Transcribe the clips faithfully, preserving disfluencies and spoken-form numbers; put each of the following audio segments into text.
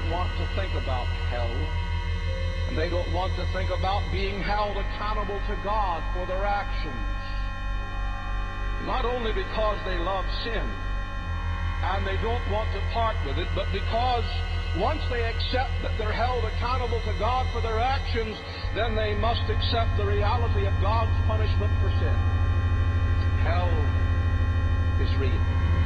don't want to think about hell. And they don't want to think about being held accountable to God for their actions. Not only because they love sin and they don't want to part with it, but because once they accept that they're held accountable to God for their actions, then they must accept the reality of God's punishment for sin. Hell is real.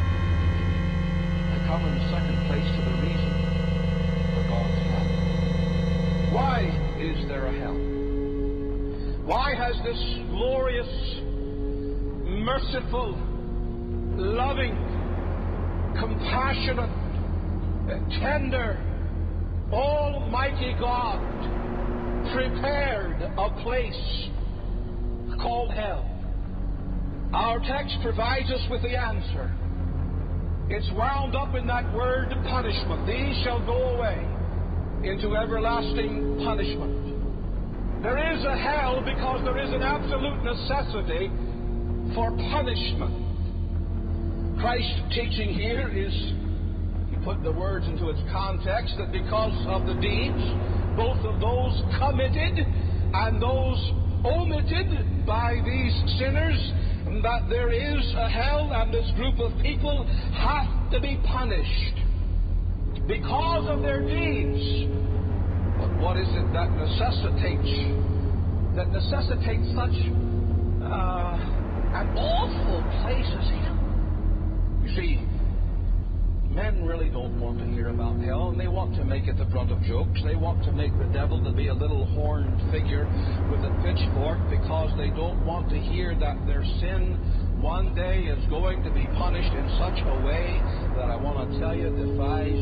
I come in the second place to the reason for God's hell. Why is there a hell? Why has this glorious, merciful, loving, compassionate, tender, almighty God prepared a place called hell? Our text provides us with the answer. It's wound up in that word punishment. These shall go away into everlasting punishment. There is a hell because there is an absolute necessity for punishment. Christ's teaching here is, he put the words into its context, that because of the deeds, both of those committed and those omitted by these sinners, that there is a hell and this group of people have to be punished because of their deeds. But what is it that necessitates that necessitates such uh, an awful place as hell? You see, men really don't want to hear about hell, and they want to make it the brunt of jokes. They want to make the devil to be a little horned figure with a pitchfork because they don't want to hear that their sin one day is going to be punished in such a way that I want to tell you defies